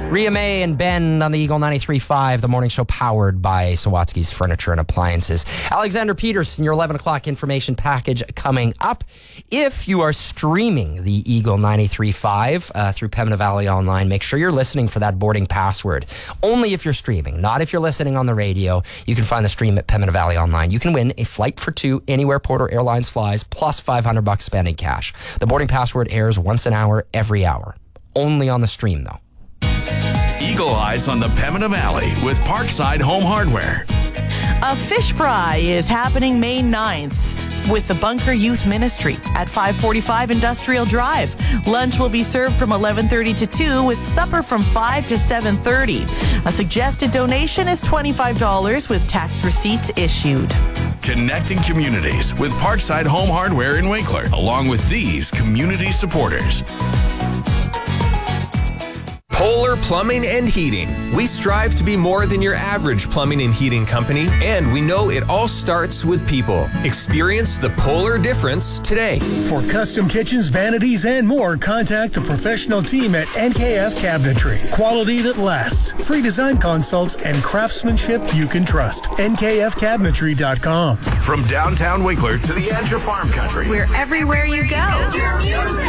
Rhea May and Ben on the Eagle 93.5, the morning show powered by Sawatsky's Furniture and Appliances. Alexander Peterson, your 11 o'clock information package coming up. If you are streaming the Eagle 93.5 through Pembina Valley Online, make sure you're listening for that boarding password. Only if you're streaming, not if you're listening on the radio. You can find the stream at Pembina Valley Online. You can win a flight for two anywhere Porter Airlines flies, plus $500 spending cash. The boarding password airs once an hour, every hour. Only on the stream, though. Eagle Eyes on the Pembina Valley with Parkside Home Hardware. A fish fry is happening May 9th with the Bunker Youth Ministry at 545 Industrial Drive. Lunch will be served from 11:30 to 2 with supper from 5 to 7:30. A suggested donation is $25 with tax receipts issued. Connecting communities with Parkside Home Hardware in Winkler, along with these community supporters. Polar Plumbing and Heating. We strive to be more than your average plumbing and heating company, and we know it all starts with people. Experience the Polar difference today. For custom kitchens, vanities, and more, contact the professional team at NKF Cabinetry. Quality that lasts. Free design consults and craftsmanship you can trust. NKFCabinetry.com. From downtown Winkler to the edge of farm country. We're everywhere you go.